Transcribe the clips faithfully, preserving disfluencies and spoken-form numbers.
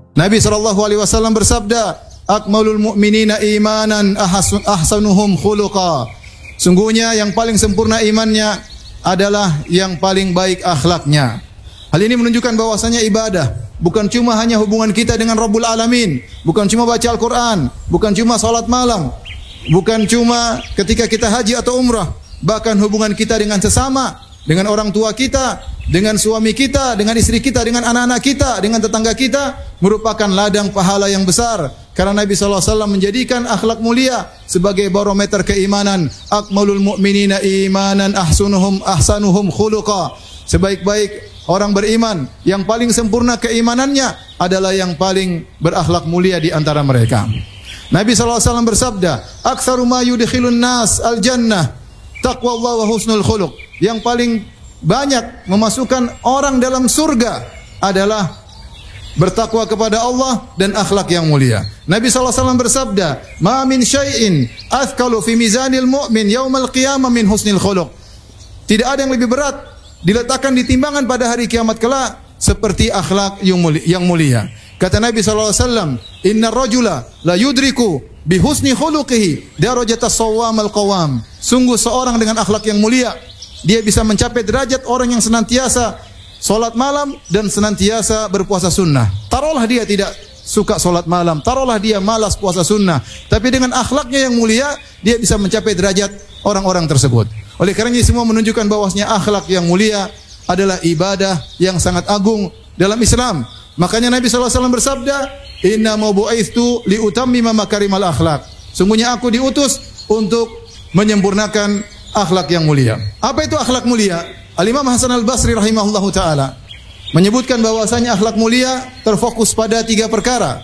Nabi shallallahu alaihi wasallam bersabda, "Akmalul mu'minina imanan ahsanuhum khuluqa." Sungguhnya yang paling sempurna imannya adalah yang paling baik akhlaknya. Hal ini menunjukkan bahwasanya ibadah bukan cuma hanya hubungan kita dengan Rabbul Alamin, bukan cuma baca Al-Quran, bukan cuma salat malam, bukan cuma ketika kita haji atau umrah, bahkan hubungan kita dengan sesama, dengan orang tua kita, dengan suami kita, dengan istri kita, dengan anak-anak kita, dengan tetangga kita, merupakan ladang pahala yang besar. Karena Nabi shallallahu alaihi wasallam menjadikan akhlak mulia sebagai barometer keimanan. Akmalul mu'minina imanan ahsanuhum ahsanuhum khuluqa. Sebaik-baik orang beriman, yang paling sempurna keimanannya adalah yang paling berakhlak mulia di antara mereka. Nabi shallallahu alaihi wasallam bersabda, "Aktsaru ma yudkhilun nas al-jannah taqwallah wa husnul khuluq." Yang paling banyak memasukkan orang dalam surga adalah bertakwa kepada Allah dan akhlak yang mulia. Nabi shallallahu alaihi wasallam bersabda, "Ma min syai'in athqalu fi mizanil mu'min yaumal qiyamah min husnil khuluq." Tidak ada yang lebih berat diletakkan di timbangan pada hari kiamat kelak seperti akhlak yang mulia. Yang mulia. Kata Nabi shallallahu alaihi wasallam, "Innar rajula la yudriku bi husni khuluqihi darajatas shawwamal qawam." Sungguh seorang dengan akhlak yang mulia, dia bisa mencapai derajat orang yang senantiasa salat malam dan senantiasa berpuasa sunnah. Taruhlah dia tidak suka salat malam, taruhlah dia malas puasa sunnah, tapi dengan akhlaknya yang mulia, dia bisa mencapai derajat orang-orang tersebut. Oleh karena ini semua menunjukkan bahwasanya akhlak yang mulia adalah ibadah yang sangat agung dalam Islam. Makanya Nabi shallallahu alaihi wasallam bersabda, "Inna ma bu'itsu li utammima makarimal akhlak." Sungguhnya aku diutus untuk menyempurnakan akhlak yang mulia. Apa itu akhlak mulia? Al-Imam Hasan Al-Basri rahimahullahu taala menyebutkan bahwasanya akhlak mulia terfokus pada tiga perkara,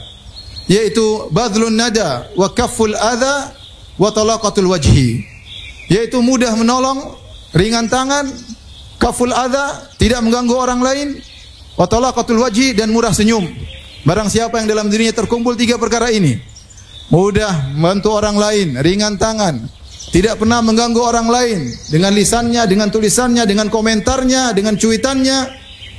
yaitu badlun nada wa kafful adza wa talaqatul wajhi, yaitu mudah menolong, ringan tangan, kaful adza, tidak mengganggu orang lain, wa talaqatul wajhi, dan murah senyum. Barang siapa yang dalam dirinya terkumpul tiga perkara ini, mudah membantu orang lain, ringan tangan, tidak pernah mengganggu orang lain dengan lisannya, dengan tulisannya, dengan komentarnya, dengan cuitannya,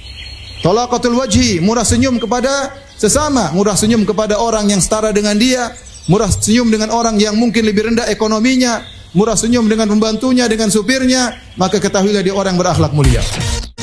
talaqatul wajhi, murah senyum kepada sesama, murah senyum kepada orang yang setara dengan dia, murah senyum dengan orang yang mungkin lebih rendah ekonominya, murah senyum dengan pembantunya, dengan supirnya, maka ketahuilah dia orang berakhlak mulia.